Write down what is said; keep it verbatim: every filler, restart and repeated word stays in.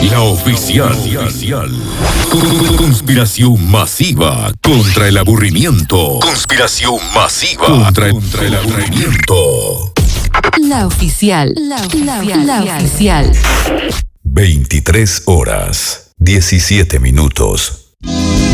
La oficial. Conspiración masiva contra el aburrimiento. Conspiración masiva contra, contra el aburrimiento. La oficial. La oficial. La oficial. veintitrés horas, diecisiete minutos.